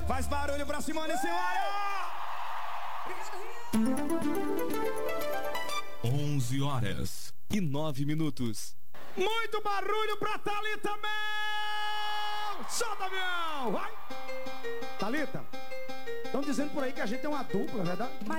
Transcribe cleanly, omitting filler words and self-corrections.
Faz barulho pra Simone e senhora! 11h09. Muito barulho pra Thalita Mel! Solta, avião! Vai! Thalita, estão dizendo por aí que a gente é uma dupla, é verdade?